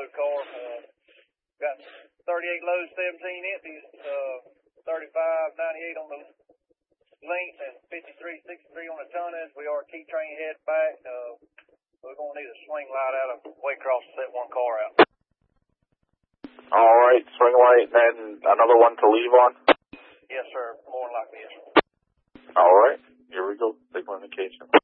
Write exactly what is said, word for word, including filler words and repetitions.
load car. Uh, got thirty-eight loads, seventeen empties, uh, thirty-five ninety-eight on the length, and fifty-three sixty-three on the tonnage. We are key train head back. Uh, we're going to need a swing light out of Waycross to set one car out. All right, swing light, and another one to leave on? Yes, sir. More than likely, yes, sir. All right, here we go. Signal indication.